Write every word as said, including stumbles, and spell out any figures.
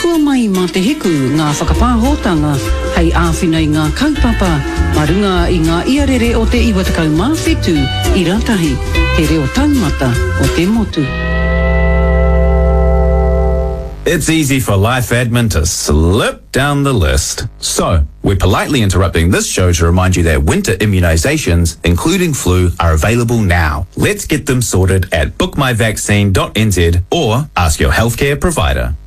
Kua mai mā te hiku ngā whakapāhotanga hei āwhina i ngā kaupapa, marunga i ngā iarere o te iwatakau mā whetū i ratahi, he reo taumata o te motu. It's easy for life admin to slip down the list. So, we're politely interrupting this show to remind you that winter immunizations, including flu, are available now. Let's get them sorted at book my vaccine dot n z or ask your healthcare provider.